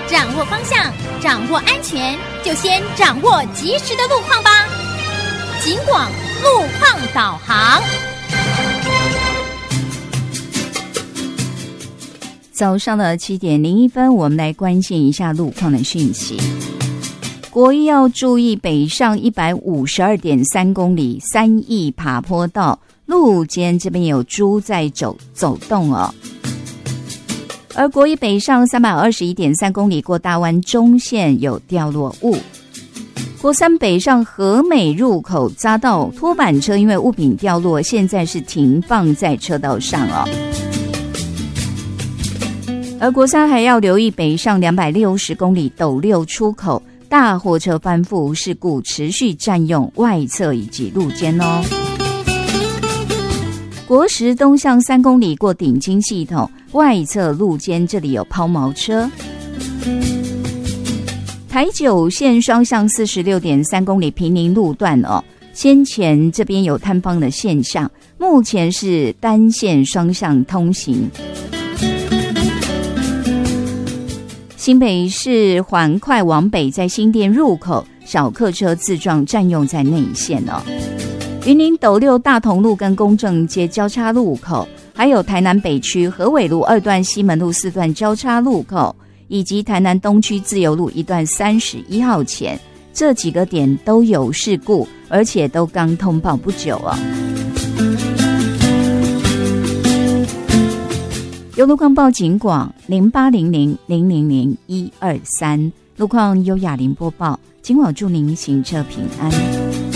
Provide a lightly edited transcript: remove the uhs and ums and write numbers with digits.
掌握方向，掌握安全，就先掌握及时的路况吧。警广路况导航。 早上的7点01分，我们来关心一下路况的讯息。国一要注意北上 152.3 公里3义爬坡道路肩这边有猪在走动哦。而国一北上 321.3 公里过大湾中线有掉落物。国三北上和美入口匝道拖板车因为物品掉落，现在是停放在车道上哦。而国三还要留意北上260公里斗六出口大货车翻覆事故持续占用外侧以及路肩哦。国十东向3公里过顶金系统外侧路肩，这里有抛锚车。台九线双向 46.3 公里平宁路段哦，先前这边有摊方的现象，目前是单线双向通行。新北市环快往北，在新店入口小客车自撞占用在内线哦。云林斗六大同路跟公正街交叉路口，还有台南北区河尾路2段西门路4段交叉路口，以及台南东区自由路1段31号前，这几个点都有事故，而且都刚通报不久哦。有路况报警广0800000123，路况优雅林播报，今晚祝您行车平安。